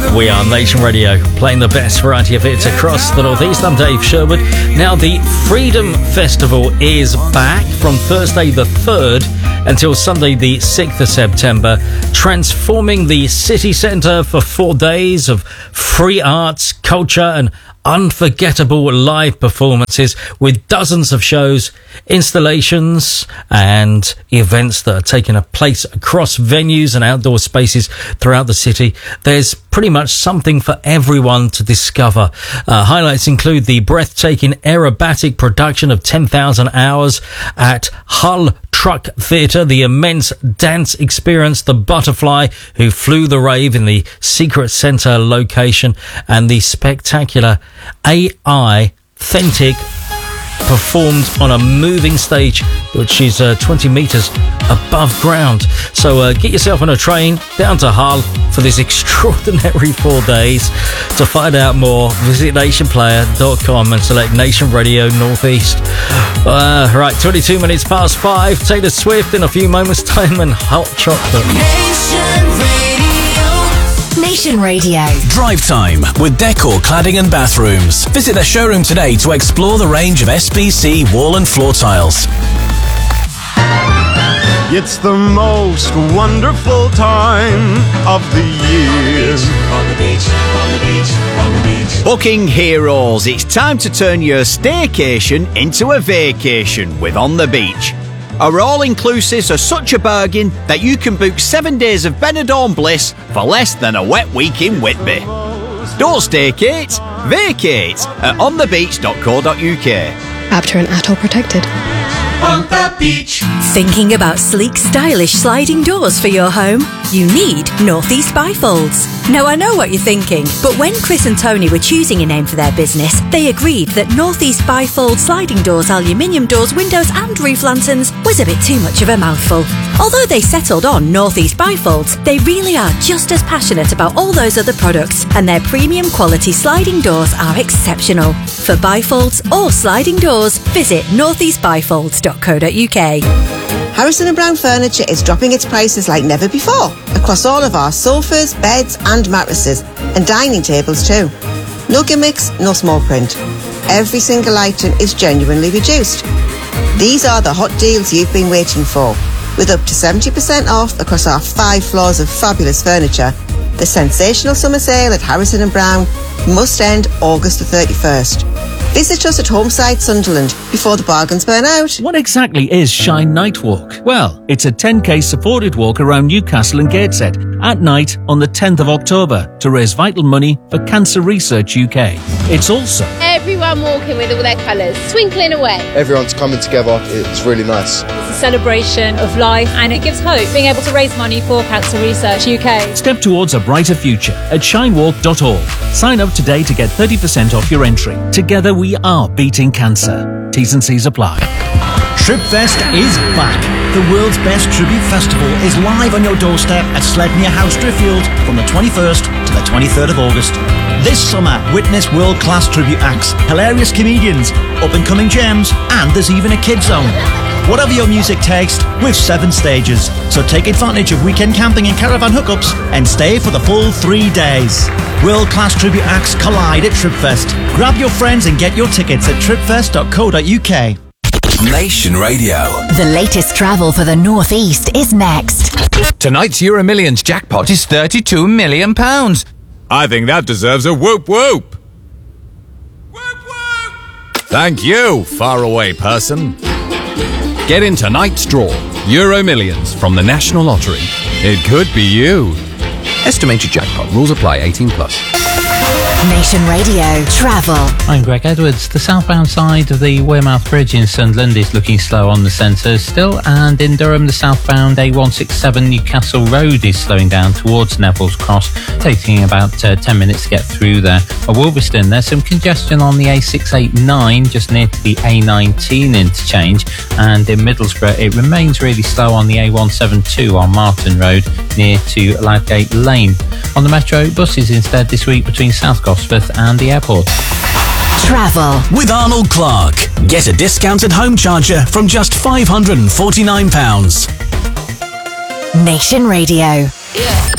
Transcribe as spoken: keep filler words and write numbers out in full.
We are Nation Radio, playing the best variety of hits across the Northeast. I'm Dave Sherwood. Now, the Freedom Festival is back from Thursday the third until Sunday the sixth of September, transforming the city centre for four days of free arts, culture and unforgettable live performances with dozens of shows, installations and events that are taking place across venues and outdoor spaces throughout the city. There's pretty much something for everyone to discover. Uh, highlights include the breathtaking aerobatic production of ten thousand hours at Hull Truck Theatre, the immense dance experience, The Butterfly, who flew the rave in the Secret Centre location, and the spectacular A I authentic performed on a moving stage which is uh, twenty metres above ground. So uh, get yourself on a train down to Hull for this extraordinary four days. To find out more, visit nation player dot com and select Nation Radio Northeast. Uh, right, twenty-two minutes past five. Taylor Swift in a few moments' time and Hot Chocolate. Nation Radio. Nation Radio. Drive time with Decor Cladding and Bathrooms. Visit their showroom today to explore the range of S B C wall and floor tiles. It's the most wonderful time of the year. On the beach, on the beach, on the beach. Booking heroes, it's time to turn your staycation into a vacation with On the Beach. Our all-inclusives are such a bargain that you can book seven days of Benidorm bliss for less than a wet week in Whitby. Don't staykate, vacate at on the beach dot co dot uk. Apter and Atoll protected. On the beach. Thinking about sleek, stylish sliding doors for your home? You need Northeast Bifolds. Now, I know what you're thinking, but when Chris and Tony were choosing a name for their business, they agreed that Northeast Bifold sliding doors, aluminium doors, windows and roof lanterns was a bit too much of a mouthful. Although they settled on Northeast Bifolds, they really are just as passionate about all those other products, and their premium quality sliding doors are exceptional. For bifolds or sliding doors, visit northeast bifolds dot co dot uk. Harrison and Brown Furniture is dropping its prices like never before across all of our sofas, beds and mattresses, and dining tables too. No gimmicks, no small print. Every single item is genuinely reduced. These are the hot deals you've been waiting for, with up to seventy percent off across our five floors of fabulous furniture. The sensational summer sale at Harrison and Brown must end August the thirty-first. Visit us at Homeside Sunderland before the bargains burn out. What exactly is Shine Night Walk? Well, it's a ten K supported walk around Newcastle and Gateshead at night on the tenth of October to raise vital money for Cancer Research U K. It's also everyone walking with all their colours, twinkling away. Everyone's coming together. It's really nice. It's a celebration of life and it gives hope, being able to raise money for Cancer Research U K. Step towards a brighter future at shine walk dot org. Sign up today to get thirty percent off your entry. Together we are beating cancer. T's and C's apply. Tripfest is back. The world's best tribute festival is live on your doorstep at Sledmere House, Driffield from the twenty-first to the twenty-third of August. This summer, witness world-class tribute acts, hilarious comedians, up-and-coming gems, and there's even a kids zone. Whatever your music taste, with seven stages. So take advantage of weekend camping and caravan hookups and stay for the full three days. World-class tribute acts collide at Tripfest. Grab your friends and get your tickets at tripfest dot co dot uk. Nation Radio. The latest travel for the North East is next. Tonight's Euro Millions jackpot is thirty-two million pounds. I think that deserves a whoop whoop. Whoop whoop. Thank you, faraway person. Get in tonight's draw. Euro Millions from the National Lottery. It could be you. Estimated jackpot. Rules apply. eighteen plus. Nation Radio Travel. I'm Greg Edwards. The southbound side of the Wearmouth Bridge in Sunderland is looking slow on the centre still, and in Durham the southbound A one sixty-seven Newcastle Road is slowing down towards Neville's Cross, taking about uh, ten minutes to get through there. At Wolverston there's some congestion on the A six eighty-nine just near to the A nineteen interchange, and in Middlesbrough it remains really slow on the A one seventy-two on Martin Road near to Ladgate Lane. On the Metro, buses instead this week between South Gosforth and the airport. Travel with Arnold Clark. Get a discounted home charger from just five hundred and forty-nine pounds. Nation Radio.